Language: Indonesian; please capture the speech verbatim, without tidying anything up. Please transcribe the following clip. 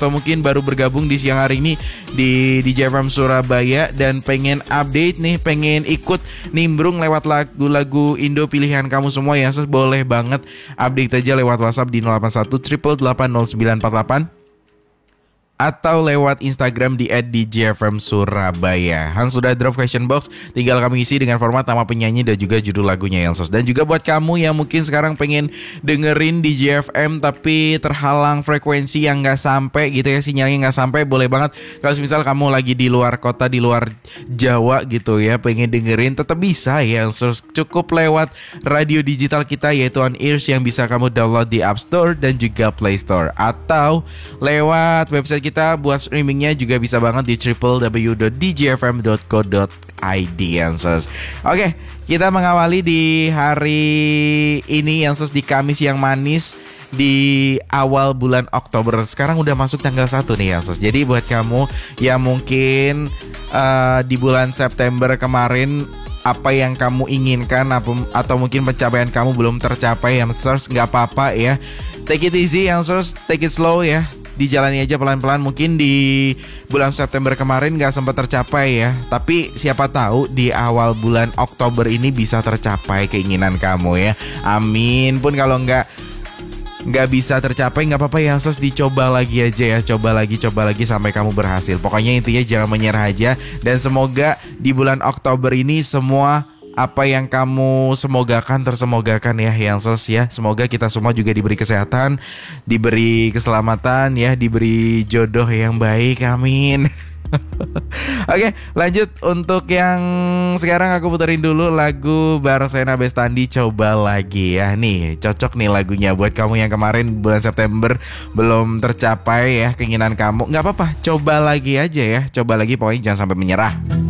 atau mungkin baru bergabung di siang hari ini di D J F M Surabaya dan pengen update nih, pengen ikut nimbrung lewat lagu-lagu Indo pilihan kamu semua ya, so, boleh banget update aja lewat WhatsApp di nol delapan satu delapan delapan delapan nol sembilan empat delapan atau lewat Instagram di et D J F M Surabaya. Hans sudah drop question box, tinggal kami isi dengan format nama penyanyi dan juga judul lagunya yang sos. Dan juga buat kamu yang mungkin sekarang pengen dengerin D J F M tapi terhalang frekuensi yang gak sampai gitu ya, sinyalnya gak sampai, boleh banget kalau misal kamu lagi di luar kota, di luar Jawa gitu ya, pengen dengerin tetap bisa ya, sos. Cukup lewat radio digital kita yaitu On Ears yang bisa kamu download di App Store dan juga Play Store, atau lewat website kita. Kita buat streamingnya juga bisa banget di w w w dot d j f m dot co dot i d answers. Oke, kita mengawali di hari ini yang di Kamis yang manis di awal bulan Oktober. Sekarang udah masuk tanggal satu nih yang Jadi buat kamu yang mungkin uh, di bulan September kemarin apa yang kamu inginkan atau mungkin pencapaian kamu belum tercapai yang Answers, nggak apa-apa ya. Take it easy Answers, take it slow ya. Dijalani aja pelan-pelan. Mungkin di bulan September kemarin gak sempat tercapai ya, tapi siapa tahu di awal bulan Oktober ini bisa tercapai keinginan kamu ya. Amin. Pun kalau gak Gak bisa tercapai gak apa-apa ya, sos, dicoba lagi aja ya. Coba lagi, coba lagi sampai kamu berhasil. Pokoknya intinya jangan menyerah aja. Dan semoga di bulan Oktober ini semua apa yang kamu semogakan tersemogakan ya yang sos ya. Semoga kita semua juga diberi kesehatan, diberi keselamatan ya, diberi jodoh yang baik, amin. Oke, lanjut untuk yang sekarang aku puterin dulu lagu Barsena Bestandi, Coba Lagi ya. Nih cocok nih lagunya buat kamu yang kemarin bulan September belum tercapai ya keinginan kamu. Gak apa-apa, coba lagi aja ya. Coba lagi, pokoknya jangan sampai menyerah.